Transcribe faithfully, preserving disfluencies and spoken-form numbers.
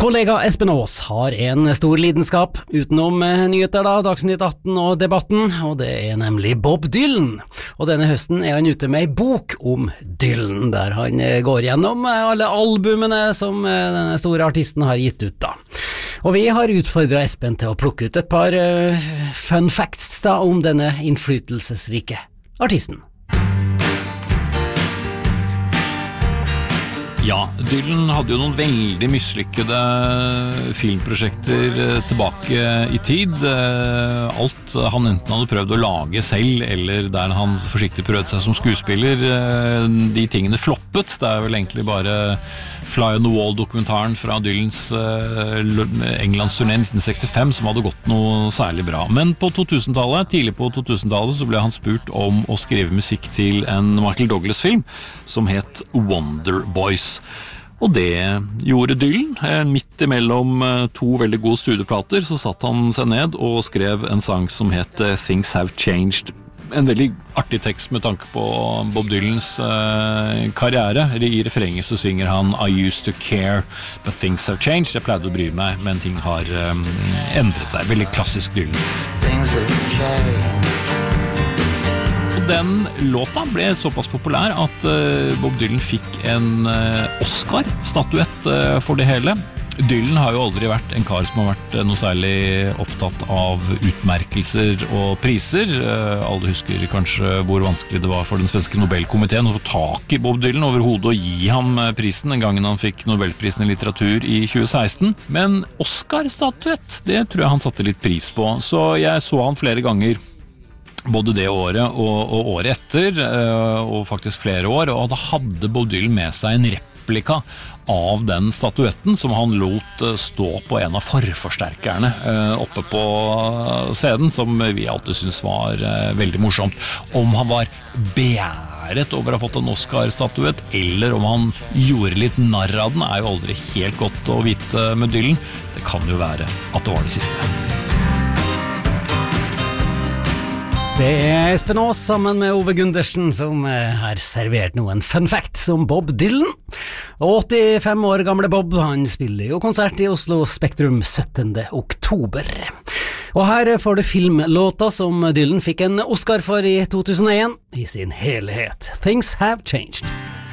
Kollega Espen Aas har en stor lidenskap utenom nyheter da, Dagsnytt atten og debatten, og det er nemlig Bob Dylan. Og denne høsten er han ute med en bok om Dylan, der han går gjennom alle albumene som denne store artisten har gitt ut da. Og vi har utfordret Espen til å plukke ut et par uh, fun facts da, om denne innflytelsesrike artisten. Ja, Dylan hadde jo noen veldig mislykkede filmprosjekter tilbake i tid. Alt han enten hadde prøvd å lage selv, eller der han forsiktig prøvde seg som skuespiller, de tingene floppet. Det er vel egentlig bare Fly on the Wall-dokumentaren fra Dylans Englandsturné nitten sekstifem som hadde gått noe særlig bra. Men på totusentallet, tidlig på totusentallet, så ble han spurt om å skrive musikk til en Michael Douglas-film som het Wonder Boys. Og det gjorde Dylan. Midt imellom to veldig gode studieplater så satt han seg ned og skrev en sang som het Things Have Changed. En veldig artig tekst med tanke på Bob Dylans eh, karriere. I refrenget så synger han I used to care, but things have changed. Jeg pleide å bry meg, men ting har eh, endret seg. Veldig klassisk Dylan. Things have changed. Og den låta ble såpass populær at eh, Bob Dylan fikk en eh, Oscar-statuett eh, for det hele. Dylan har jo aldri vært en kar som har vært noe særlig opptatt av utmerkelser og priser. Alle husker kanskje hvor vanskelig det var for den svenske Nobelkomiteen å få tak i Bob Dylan overhodet og gi ham prisen den gangen han fikk Nobelprisen i litteratur i tjue seksten. Men Oscar-statuett, det tror jeg han satte litt pris på. Så jeg så han flere ganger både det året og, og året etter, og faktisk flere år, og da hadde Bob Dylan med seg en replika av den statuetten som han lot stå på en av forforsterkerne oppe på scenen, som vi alltid synes var veldig morsomt. Om han var beæret over å ha fått en Oscar-statuett, eller om han gjorde litt narr av den, er jo aldri helt godt å vite med Dylan. Det kan jo være at det var det siste. Det er Espen Aas sammen med Ove Gundersen som har servert noen fun facts om Bob Dylan. åttifem år gamle Bob, han spiller jo konsert i Oslo Spektrum syttende oktober. Og her får du filmlåta som Dylan fikk en Oscar for i to tusen og en i sin helhet. Things Have Changed.